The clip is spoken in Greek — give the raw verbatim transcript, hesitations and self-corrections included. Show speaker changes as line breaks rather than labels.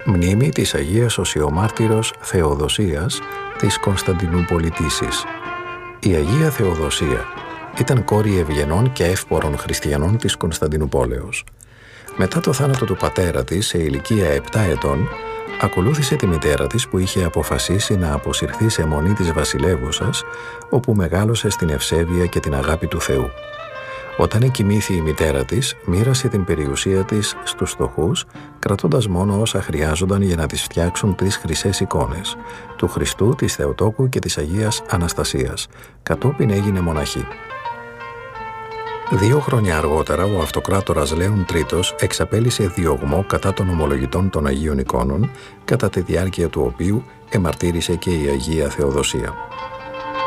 Μνήμη της Αγίας Οσιομάρτυρος Θεοδοσίας της Κωνσταντινούπολητήσης. Η Αγία Θεοδοσία ήταν κόρη ευγενών και εύπορων χριστιανών της Κωνσταντινουπόλεως. Μετά το θάνατο του πατέρα της, σε ηλικία επτά ετών, ακολούθησε τη μητέρα της που είχε αποφασίσει να αποσυρθεί σε μονή της βασιλεύουσας, όπου μεγάλωσε στην ευσέβεια και την αγάπη του Θεού. Όταν εκοιμήθη η μητέρα της, μοίρασε την περιουσία της στους φτωχούς, κρατώντας μόνο όσα χρειάζονταν για να τις φτιάξουν τρεις χρυσές εικόνες, του Χριστού, της Θεοτόκου και της Αγίας Αναστασίας. Κατόπιν έγινε μοναχή. Δύο χρόνια αργότερα, ο αυτοκράτορας Λέων Τρίτος εξαπέλυσε διωγμό κατά των ομολογητών των Αγίων Εικόνων, κατά τη διάρκεια του οποίου εμαρτύρησε και η Αγία Θεοδοσία.